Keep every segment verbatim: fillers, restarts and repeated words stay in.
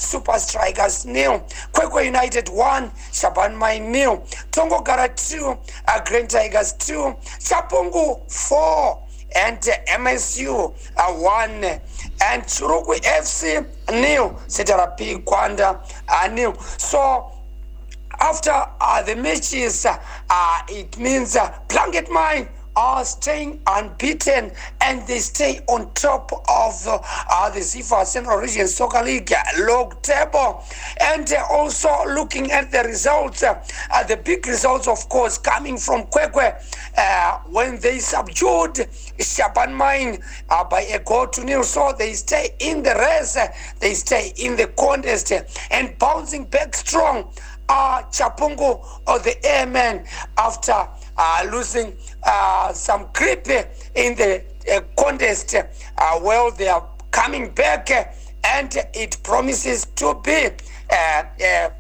Super Strikers nil, Kwekwe United one, Shaban Mine nil, Tongogara two, uh, Grand Tigers two, Chapungu four, and uh, M S U uh, one, and Churukwi F C nil, Setarapi Kwanda uh, nil. So after uh, the matches, uh, uh, it means uh, Blanket Mine are staying unbeaten and they stay on top of uh, uh, the Zifa Central Region Soccer League log table. And uh, also looking at the results, uh, uh, the big results, of course, coming from Kwekwe uh, when they subdued Shaban Mine uh, by a goal to nil. So they stay in the race, uh, they stay in the contest, uh, and bouncing back strong. Uh, Chapungu or the Airmen after uh, losing uh, some grip in the uh, contest. Uh, well, they are coming back uh, and it promises to be uh, a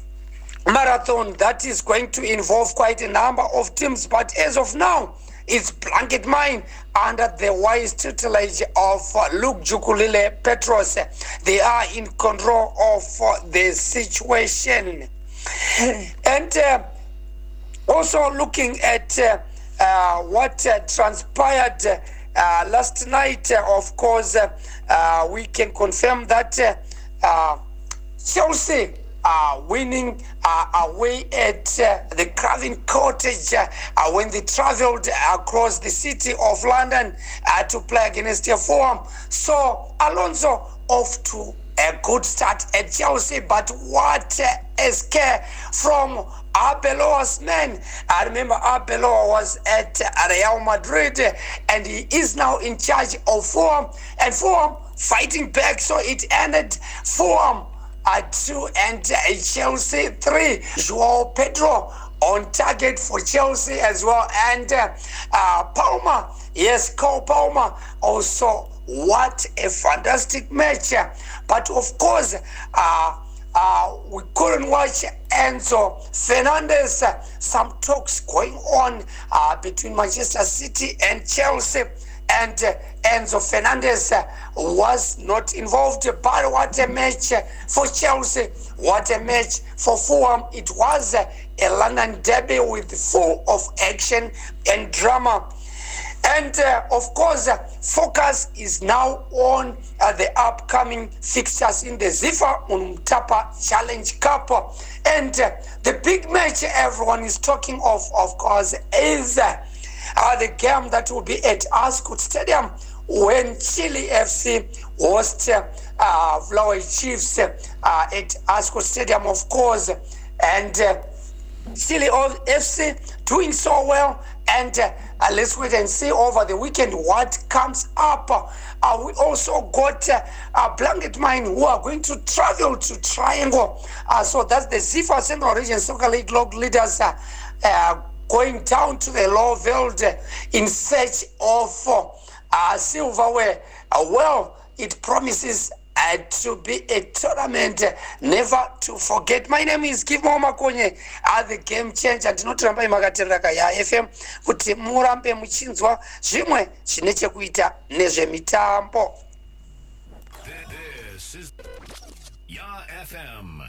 marathon that is going to involve quite a number of teams. But as of now, it's Blanket Mine under the wise tutelage of uh, Luke Jukulile Petros. They are in control of uh, the situation. And uh, also looking at uh, uh, what uh, transpired uh, last night, uh, of course, uh, uh, we can confirm that uh, uh, Chelsea are winning uh, away at uh, the Craven Cottage uh, uh, when they traveled across the city of London uh, to play against a Fulham. So Alonso off to a good start at Chelsea, but what uh, a scare from Arbeloa's men. I remember Arbeloa was at uh, Real Madrid uh, and he is now in charge of Fulham, and Fulham fighting back, so it ended Fulham uh, two and uh, Chelsea three. Joao Pedro on target for Chelsea as well, and uh, uh, Palmer, yes, Cole Palmer also. What a fantastic match. But of course, uh, uh, we couldn't watch Enzo Fernandez. Some talks going on uh, between Manchester City and Chelsea, and uh, Enzo Fernandez uh, was not involved. But what a match for Chelsea, what a match for Fulham. It was uh, a London derby with full of action and drama. And uh, of course, uh, focus is now on uh, the upcoming fixtures in the Zifa Umtapa Challenge Cup. And uh, the big match everyone is talking of, of course, is uh, uh, the game that will be at Ascot Stadium when Chile F C hosts uh, uh, Flower Chiefs uh, at Ascot Stadium, of course. And uh, Chile F C doing so well, and uh, uh, let's wait and see over the weekend what comes up. Uh, we also got uh, uh, Blanket Mine who are going to travel to Triangle. Uh, so that's the Zifa Central Region Soccer League log leaders uh, uh, going down to the low veld uh, in search of uh, silverware. Uh, well, it promises Uh, to be a tournament uh, never to forget. My name is Kimo Makonye, uh, the game changer. Ndinotiramba imakaterera ya F M kuti murambe muchinzwa zvimwe zvine chekuita nezvemitambo. This is Ya F M.